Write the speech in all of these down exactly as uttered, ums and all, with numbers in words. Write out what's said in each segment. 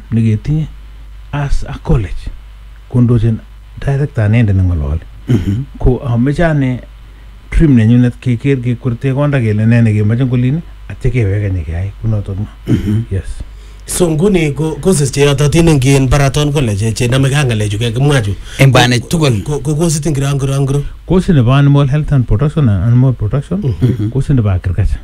negetinye as a college kondochin director anende nengolole ko ameche ane dream nenyunet keker kekurte konda kele ne nekemoche ngolini atya keweke nyekeyai kunotok. Yes. So nguni ko courses che yototin eng Baraton College che name ka ngalechu kekimwa chu eng bane tugul ko course tingiro angro angro course nebo animal health and protection and animal protection, course nebo agriculture,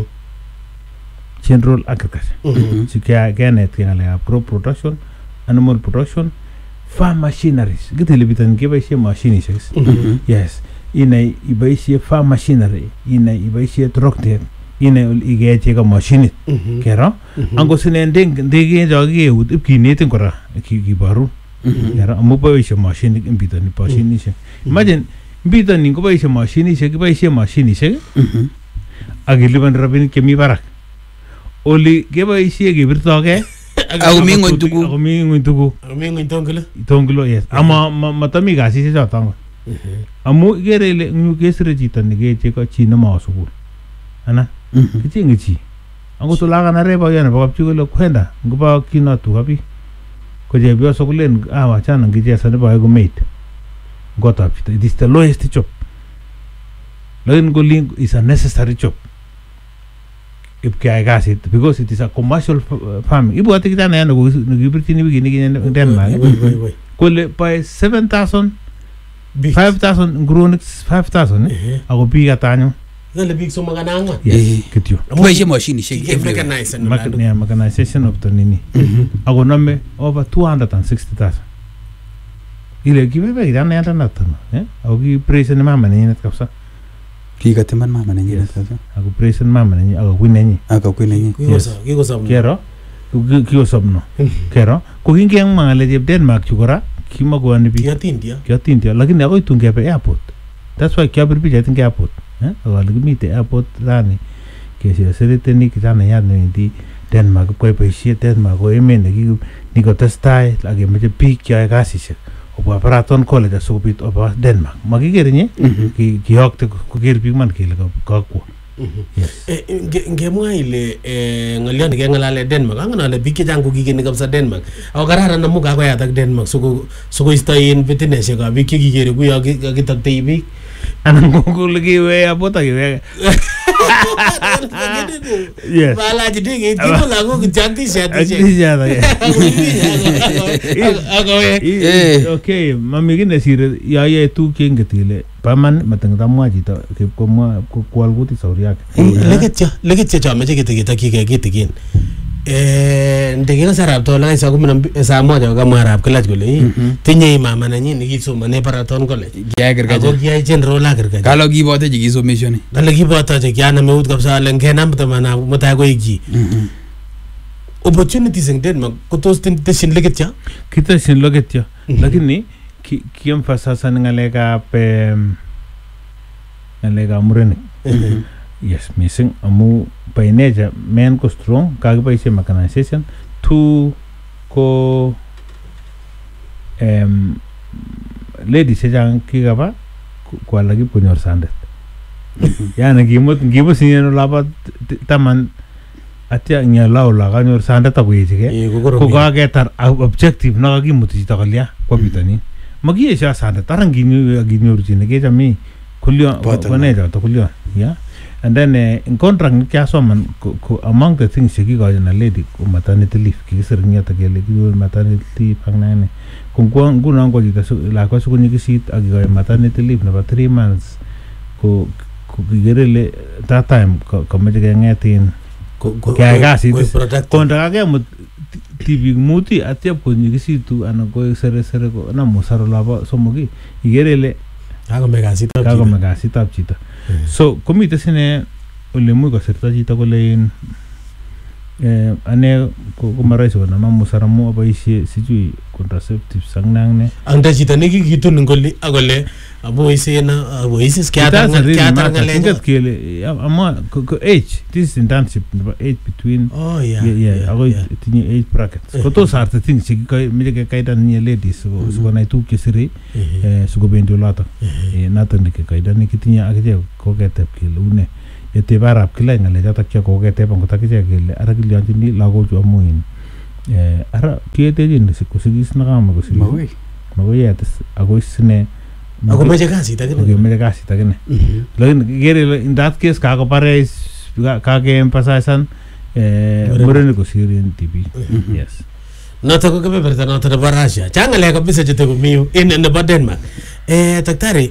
general agriculture, si kenet ngalekab crop production, animal production, farm machineries kitilipitan keboisie machinishek. Yes, inai iboisie farm machinery, inai iboisie tractor, inai igee chego machinit kero ango sinende ndege jogeut ipkinetin kora kibaru kero amu boisie machinit impitani machinishek. Imagine impitani ko boisie machinishek kiboisie machinishek akilipan rabinik chemi barak oli keboisie kebirtoge ako mi ng'ony tuguk ako mi ng'ony tuguk ako mi ng'ony tongilo tongilo. Yes, ama matami kasishek choton amu igere ile nyu kesire chito negeche ko chi nemo sukul ana kichenge chi ango tulaga na reba yana baka chukule kwenda ngoba kina tu kapi ko je bio sokulen awa chana ngijesa ne ba go mate got up. It is the lowest job. Learn going is a necessary job if kai gas it because it is a commercial farming. Ibu ati kita na yana go gibirtini bigini gini Denmark kole by seven thousand five thousand grown five thousand ako biga tanyo the big so magananga. Yes, kityo boisie machine shake mechanization mechanization of the nini ako name over two hundred sixty thousand ile kibebe idana yata natano eh ako ki praise ni mama ni net kapsa kikateman mama ni net kapsa ako praise ni mama ni ako kwinenyi ako kwinenyi kikosa kikosa kero kikosobno kero ko kingiang mangale je Denmark chukora kimako ani bi kiatindia kiatindia lakini ako itungebe airport. That's why kiabir picha tinge airport eh ako ligimite airport rani kesio sereteni kitana yad nendi Denmark ko boisie Denmark ko emet ne nikotestai lakemeche biik cheyoe kasishek obwa Baraton College asikobit obwa Denmark makikere nye kiyokte koker biik man kele kakwo. Ngemwa ile ng'olyon nekengalale Denmark ang'alale biik chechang ko kikeni kabisa Denmark ako kararan amu kakoyat ak Denmark sikoistoen fitineshekab biik chekikere kuyo kakitoktoi biik anan kole kiwe airport akiweke. Yes. Malaji dingit kipo lango kijantisha tisha. Okay, mami kine sire yaye tu kingetile paman matangtamwa chito komwa kwal kuti sauri yake. Leketya leketya chameche kitikitaki kitikin. Eh ndege kasarab tola isa kumi na saa moja kama arab college kole tinye mama nanyi nikisomane Baraton College kiagirgaje ako kiai general agirgaje kalo kibote chikisomeshoni kale kibote che kiana meut kabisa ale ngenam tamana mutai ko iki opportunities in Denmark kotos teshin leketya kiteshin leketya lakini kiemphasize ngalekab ngalekab murenik. Yes, missing amu by nature men ko strong kakiboisie mechanization two ko um ladies chechang kikaba kwala kiponyor sandet yana kimut ngibus nyeno laba taman atya nyala ola kanyor sandet akoyechike ko kaketar objective nakakimuti chito kolya kwa bitani makiyesha sandet aranginyo aginyorchine kechami kulyo koneja to kulyo yeah. And then uh, in contract kiasoman among the things chekikochina lady ko maternity leave kikisir ngeta kele kiwe maternity leave ak nane kongwa nguno ngo chito lakwa sikonyikisit akikoe maternity leave nebo three months ko kigerele that time komeche kengetin kaya kasit konda kakemut tibik muti atyep konyikisitu anan ko sere sere ko na musaro labo somoki igerele kakome kasitab chito kakome kasitab chito. So komite sine ole muy kosirta chito kole in eh ane ko maraisi kona musara mu aboisie sijui contraceptives ak nangne anda chito nekikitun ngoli akole aboisena aboisie skiatar skiatar ngale kele ama ko age this is internship age between oh yeah yeah ako tinye age brackets ko to sarte thing chiki mije kaida ni ladies so so na tu kisiri eh sugo bendo lata eh nata ndike kaida nikitinye akije ko ketep kele une ete barap kila ngale jata kya ko ketep ngo takije kele ara kilyanjini lago ju amuin Eh, ara kietejin kusigis na kama kusigis. Magoi. Magoi yates ako isine. Ako meche kasit akine. Okay, meche kasit akine. Lakini kere in that case kakopare kake-emphasize eh murenik kosirin tipik. Yes. Noto ko kebeberta noto nebo Russia. Chang ng'alek kabisa chete komiu in nebo Denmark. Eh, daktari,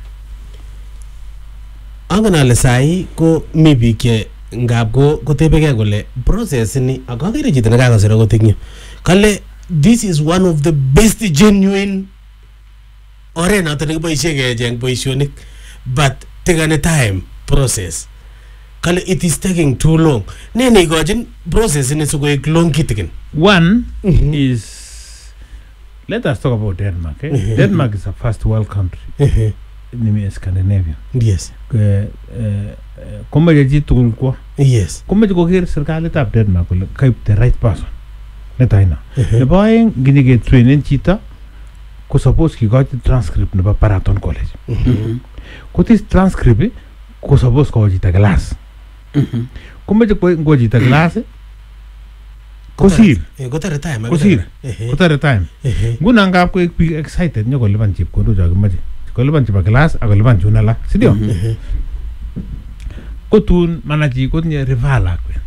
angen ale sahi ko mi biik che ngap ko kotebekei kole process ni ak akere chito nekakosir akot ing yu. Kale this is one of the best genuine oret noto nekiboisie kecheng boisionik but taken a time process. Kale it is taking too long. Ne neikochin process ni sikoek long kitikin. One Mhm. is, let us talk about Denmark. Eh? Denmark is a first world country. Nimi Scandinavian. Yes. Komeche chi tugul kwo. Yes. Komeche koker serikalitab Denmark kole kaib the right person. Netai na. Nebo aeng nginyike trainen chito ko suppose kikochi transcript nebo Paraton College. Kotis transcript ko suppose kowo chito class. Komeche kwo chito class kosir. Kotare time. Kosir. Kotare time. Nguno ngap koek biik excited nyokolipan chepkondok chokimoche. Kolipan chebo class ak kolipan chun alak. Sidio? Kotun manachi kotinye refer lakwet.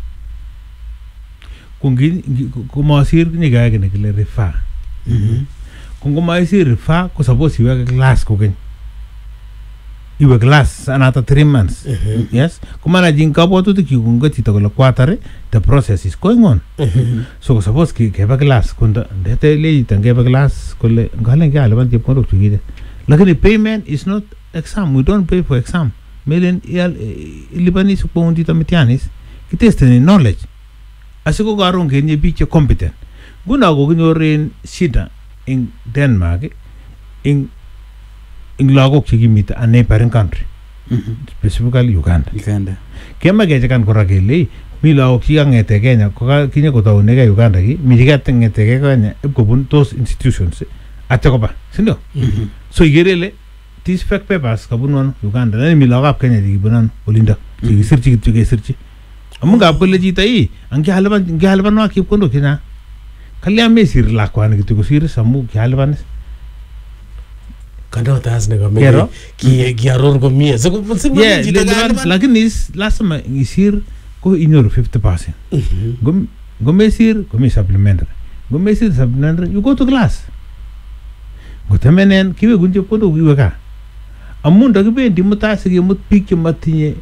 Komosir nyikaya kii nekile refer. Ko ngomoisir refer ko suppose iweke class kokeny. Iwe class another three months. Yes? Ko managing kabwatutik chuk ngo chito kole kwatare, the process is going on. So suppose kebe class kunda ndete lechito ngebe class kole ngalen kialipan chepkondok chukide. Lakini payment is not exam. We don't pay for exam. Melen ilipani supong dito mitianis. Kitesteni knowledge. Asiko karon kenye biik che competent. Guna ko kinyoren shida in Denmark in in lagok che kimite a neighboring country. Specifically Uganda. Uganda. Kema kechekan kora kele mi lagok che kangete Kenya ko kinye kotaunege Uganda ki mi che ngete Kenya ibkobun those institutions atya koba. Sindo? So igerele these fake papers kabunwan Uganda nani mi lagok Kenya dikibunan olinda. Kisirchi kityo kesirchi. Amun ngap kole chito ii angialipan ngialipan wa kipkondo kina. Kalya mesir lakwani kityo kosir samu kialipan. Kando tas ne kame ki kiaror komie. So yeah, lakini lazima isir ko inyoru fifty percent. Gom gomesir komi supplementary. Gomesir supplementary you go to class. Gotemenen kiwe gunje podo wiwe ka. Amun dakibendi mutai sikemut biik che matinye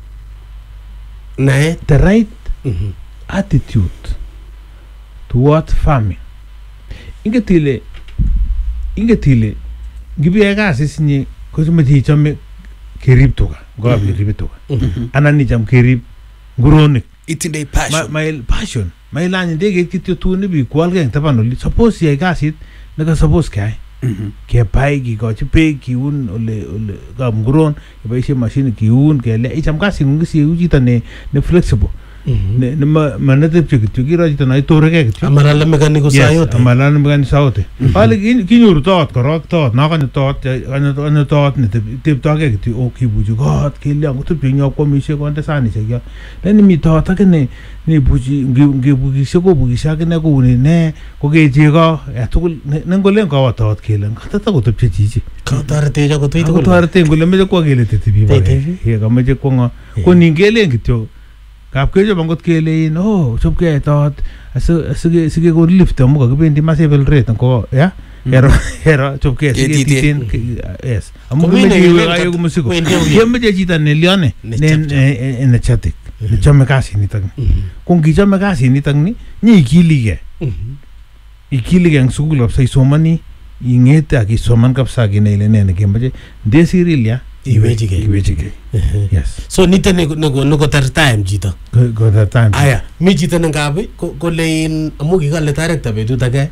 nae the right attitude toward farming. Ingetile ingetile gibe kasi sinye ko chamachi chame kerib tuga, goab kerib tuga. Anan ni cham kerib nguronik. Itindoi passion. My passion. My lany ndege kityo tuni bi kwal geng taban oli. Suppose yai kasit naka suppose kai. Ke pai ki ko chipe ki un ole ole gam nguron ke bai machine ki un ke le icham kasi ngisi ujita ne ne flexible. Ne ne manate chikityo ki rajita na itore ke kityo. Amara mekaniko sayote. Amara mekaniko sayote. Pale kinyoru tot korok tot na kanyo tot kanyo tot ne tip toke kityo o kibuju god kile ang tup nyo komishe konte sani chekyo. Leni mi tot akene ne buji ngebugishe ko bugishe akene ko une ne ko kechego ya tukul nengolen kawa tot kile katata ko tup chichi. Kotorete jo ko tuitu. Kotorete ngole meje kwa kile tetibi ba. Ye kamaje kwa ko ningele kityo. Kap kejo bangot kele no chop ke tot asu sige sige go lift mo ka bendi masebel rate ko ya hero hero chop ke sige titin yes amu me jiwe ayo ko musiko yemme je jita ne lione ne ne chatik ne chome kasi ni tang kung gi chome kasi ni tang ni ni ikilige ikilige ang sugul of sai somani ingete aki soman kapsa gi ne le ne ke maje desirilia iwejike iwejike yes so nite ne ne no ko tar time jito go that time aya mi jito ne ngabe ko ko lein amu ki kale director betu take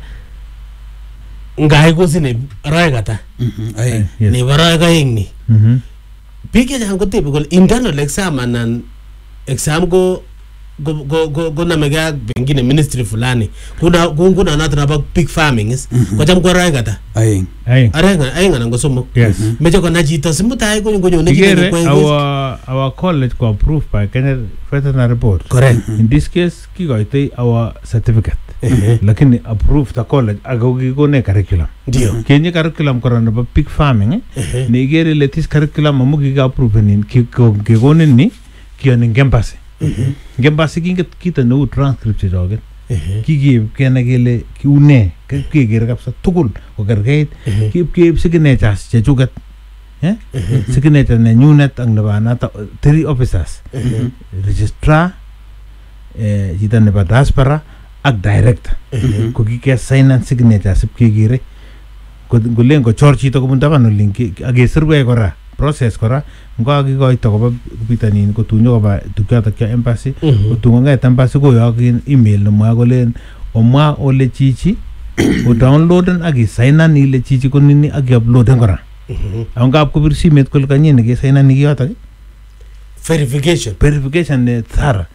ngai ko sine roy kata Ai. ni baroy ka ingni mhm pike jang ko tipe ko internal exam anan exam go go go go go na mega bengine ministry fulani kuna kuna na tana ba pig farming is ko jam ko roy kata Ai. ai arenga ayenga ngo somo yes meje ko na jito simutai ko ngo ne Igere, our our college got approved by Kenya Veterinary Board. correct In this case, kigoitei our certificate. lakini approved ta college ako kikone curriculum ndio kenye curriculum kora nebo pig farming ni igere ile this curriculum amu kika approve ni kikonin ni kiyoni ngembasi ngembasi kinget kita neu transcript chechoget kikeib kenai kele kiune keker kabisa tugul kokerkeit kiib keib signatures chechuket eh signature nenyunet ak nebo anata three officers registrar eh jita nebo diaspora ak director ko kike sign and signature sip kekere ko ngolen ko chor chito kobun taban olin ak kesirwe kora process kora ngo akikoito koba bitanin ko tunyo koba tukyata kya embassy ko tungo ngai embassy ko yokin email nemwa kolen omwa ole chichi o downloaden ak signan ile chichi ko nini ak uploaden kora ang gap ko bir simet kol kanyen ke signan ni yotak verification verification ne thara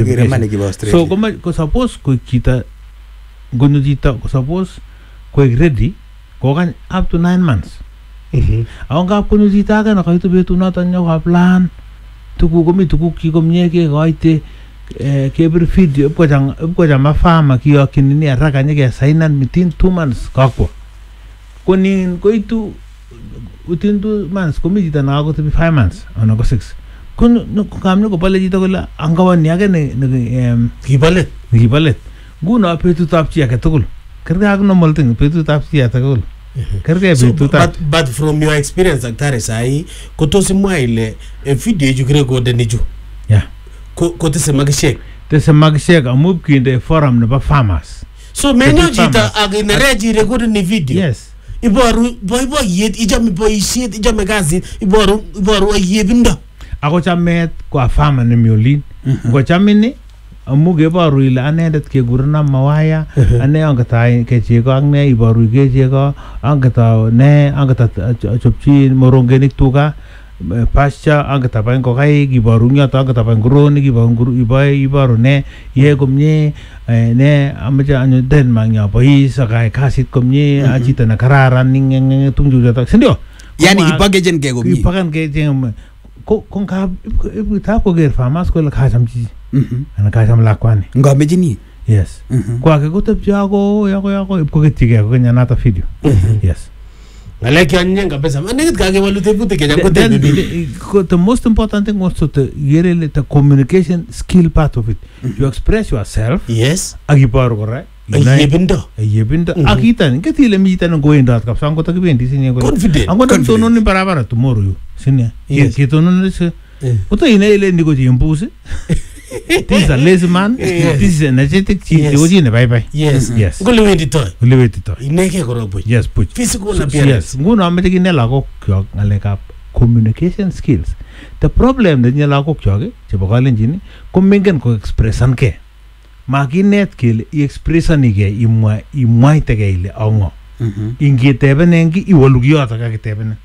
so ko ko suppose ko kita gonu jita ko suppose ko ready ko kan up to nine months ang gap ko jita ka na kaito betu na tan yo plan tuku ko mi tuku ki ko mye ke gaite eh ke bir video ko jang ko jama fama ki yo kinini araka nye ke signan within two months ka ko ko ni ko itu within two months ko mi jita na ko to be five months ana ko six kun no kamno ko pala jita ko la anggawan niya ke ne em gibalet gibalet guna petu tapchi ya ketul kerga agno molting petu tapchi ya tagul kerga petu tap but but from your experience aktare sai ko to simwa ile e video ju gre go deniju ya ko ko te semagshek te semagshek amub kinde forum ne ba farmers so menyo jita agine reji record ni video yes iboru boy boy yet ijami boy shit ijami gazi iboru iboru yebinda ako chamet kwa farmer ne miolin ko chamini amu ge baru ile anendet ke gurna mawaya ane angata ke chego angne ibaru ge chego angata ne angata chopchi morongenik tuga pascha angata pa ko kai gibaru nya ta angata pa groni gibaru ibai ibaru ne ye komnye ne amaja anyo den mangya bai sakai kasit komnye ajita na kararan ning tungju jata sendio yani ipagejen ke komnye ipagan ke jeng ko kon ka ibu ta ko ger farmers ko la khasam chi ana khasam la kwani ngamejini yes kwa ke ko tap jago yako yako ko ke tige ko nyana ta video yes ale ke anyanga pesa manegit ka ke walute pute ke jango te the most important thing was to yere the communication skill part of it you express yourself yes agibar ko right yebindo yebindo akitan ke tile mi tan go inda ka sango ta bendi sinia ko confident ango ta tono ni barabara tomorrow you sinia yes ke tono ni se uto ine ile ndiko jimbuse this is a lazy man this is energetic chi oji ne bye bye yes yes go lewendi toy lewendi toy ineke ko boy yes puch physical appearance yes nguno amete ki nela ko kyo ngaleka communication skills the problem de nyela ko kyo ke chebo kalenjin ko mengen ko expression ke makinet kele expression ige imwa imwaite ke ile ongo ingitebenen ki iwolugiyota ka kitebenen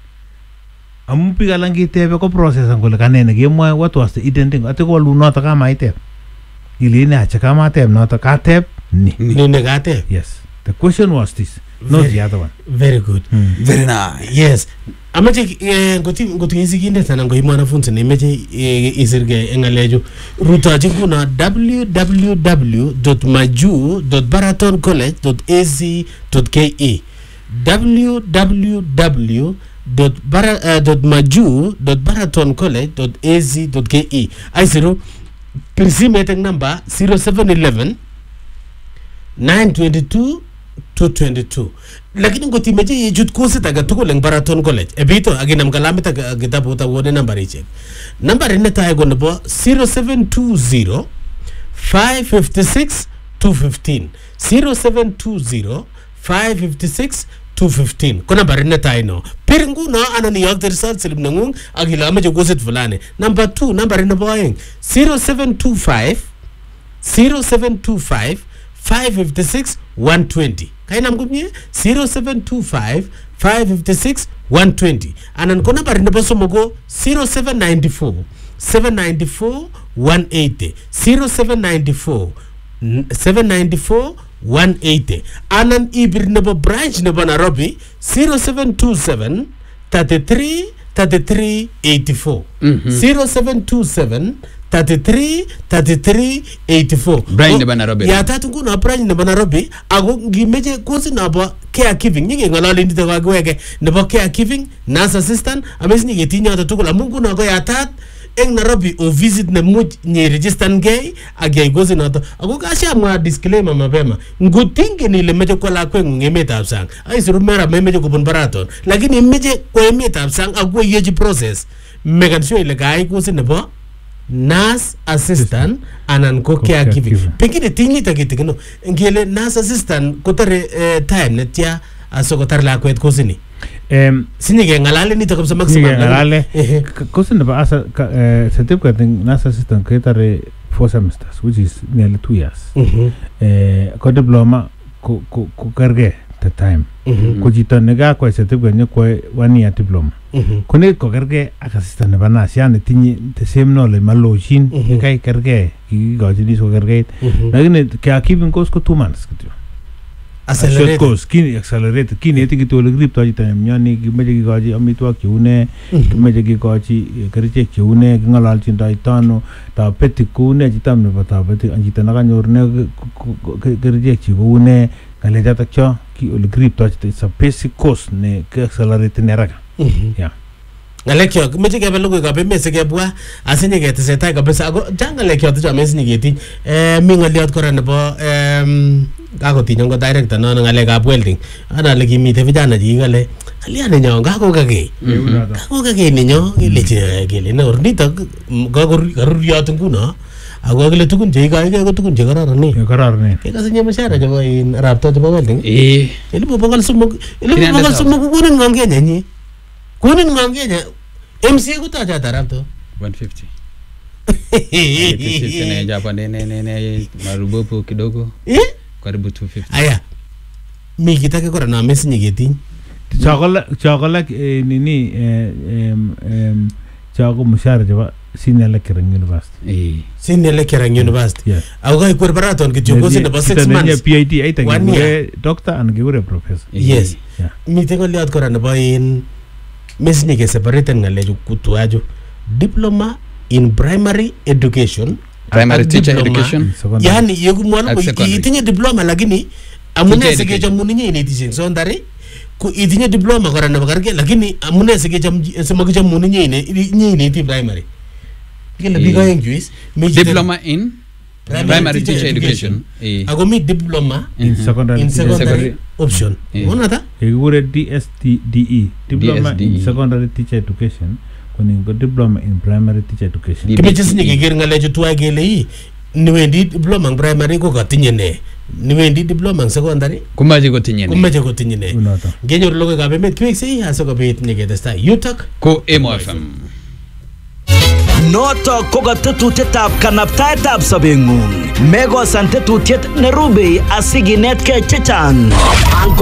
amu pigalan kitebe ko process angole kanene ke mwa what was the identity ate ko lunota ka maite ile ne acha ka mate nota ka teb ni ni ne ka teb yes the question was this not the other one very good mm. very nice yes amache ngoti ngoti isikinde sana ngo imwana funzi nemeche isirge engalejo rutaji kuna w w w dot maju dot baraton college dot a c dot k e w w w dot maju dot baraton college dot a c dot k e aisiro please meeting number zero seven one one nine two two two two two lakini ngoti meje yejut kosi taga tukul eng baraton college ebito aginam kalamit agitabu ta wone number iche number ne ta go nebo zero seven two zero five five six two one five zero seven two zero five five six two one five ko number ne ta ino piringu no anani yak the result selim nangung agila meje kosit fulane number two number ne boyeng zero seven two five zero seven two five five five six one two zero kaina mgumye zero seven two five five five six one two zero anan kona bari ne boso mogo zero seven nine four seven nine four one eight zero seven nine four seven nine four one eight anan ibir ne bo branch ne bo Nairobi zero seven two seven thirty-three thirty-three eighty-four zero seven two seven thirty-three thirty-three eighty-four. Branch nebo Nairobi. Ya tatu nguno branch nebo Nairobi ako ngimeche course nebo caregiving nyinge ngalali ndito kakweke nebo caregiving, nurse assistant, amesinye ketinye yoto tugul amu nguno ko yatat eng Nairobi o visit ne much nye register ngei agay course noto. Ako kashamwa disclaimer mapema. Ngutingin ile meche kwa lakweng'ung emetab sang. Aisiru mera memeche kubun baraton. Lakini meche kwa emetab sang akwo yeji process. Mekan sure ile kai course nebo nurse assistant anan ko caregiving. Pengine tinyi takitikino. Ngele nurse assistant kotare time netya asokotar lakwet course ni. Um, Sinyige ngalale nito kabisa maximum. ngalale. Course nebo asa certificate nurse assistant ketare four semesters, which is nearly two years. Eh, ko diploma ko ko ko karge the time. Ko chito nega kwa certificate ne kwa one year diploma. Kone ko karge ak assistant nebo nurse yani tinye the same knowledge malochin kai karge kigochi dis ko karge. Lakini caregiving course ko two months kityo. Accelerated course kini accelerated kini eti kitu ole grip to chito nyoni kimeje kigochi amitwogik cheune kimeje kigochi kerichek cheune kingalalchin toitono tapeti kune chito nebo tapeti chito nakanyor ne kerichek cheune ngale chatak cho ki ole grip to chito it's a basic course ne accelerated neraka. Yeah. Ngalekyo meche kebe lugoi kabe mese kebwa asinye ketesetai kabisa ako jangalekyo tu chamesinye keti eh mi ngaliot kora nebo em kakotinyo ngo director no ngalekab welding ana le kimite vijana jikale aliane nyo ngako kage ngako kage ninyo kile kile no nito karuryot nguno ako kile tukun che ikaike ko tukun che kararane kararane kekasinye mshahara chebo in rapto chebo welding eh elipu bokol somok elipu bokol somok kukonin ngam Kenya nyi kukonin ngam Kenya M C A kutaja tarapto one fifty. Sisi ne Japan ne ne ne marubopo kidogo. Eh? Karibu two fifty. Aya. Mi kitake kora na mesi nyigeti. Chokola chokola nini em em choko mshahara jaba senior lecturer university. Eh. Senior lecturer university. Yes. Au kai preparaton kitu ngozi nebo six months. P I T aita ngure doctor and ngure professor. Yes. Mi tengo liat kora nebo in mesi nyige separate ngaleju kutuaju diploma in primary education. Primary teacher education. Yani yegu mwana ko itinye diploma lakini amune sege jamuni nye inetishen so ndari ku itinye diploma kora nebo karge lakini amune sege jam semagi jamuni nye ine nye ineti primary. Kile biga yenjuis diploma in primary, primary teacher, teacher education. education. Ago mi diploma in secondary in secondary option. Ona ta? Yegure D S T D E diploma in secondary teacher education. Kuni go diploma in primary teacher education. Kimeches ni kiger ngalejo tuwa gele hii niwendi diploma in primary ko katinye ne niwendi diploma in secondary kumaje kotinye ne kumaje kotinye ne genyor logo ka bemet kwekse hii haso ko bet nyeketesta yutak ko Emo F M. Noto ko tetutietab kanaptaetab sobeng'ung. Mekosan tetutiet nerubei asikinetgei chechang.